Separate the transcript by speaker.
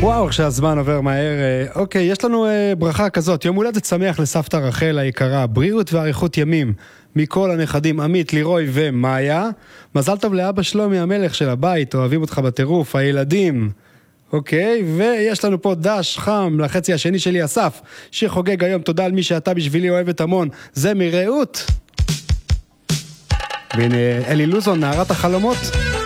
Speaker 1: וואו, איך שהזמן עובר מהר. אוקיי, יש לנו ברכה כזאת. יום הולדת שמח לסבתא רחל היקרה. בריאות ואריכות ימים. מכל הנכדים, עמית, לירוי ומאיה. מזל טוב לאבא שלומי המלך של הבית. אוהבים אותך בטירוף, הילדים. אוקיי, ויש לנו פה דש חם לחצי השני שלי, אסף, שחוגג היום. תודה על מי שאתה בשבילי אוהבת המון. זה מרעות. והנה אלי לוזון, נערת החלומות.